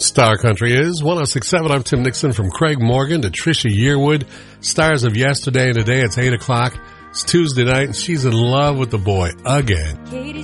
Star Country is 106.7. I'm Tim Nixon. From Craig Morgan to Trisha Yearwood. Stars of yesterday and today. It's 8 o'clock. It's Tuesday night, and she's in love with the boy again.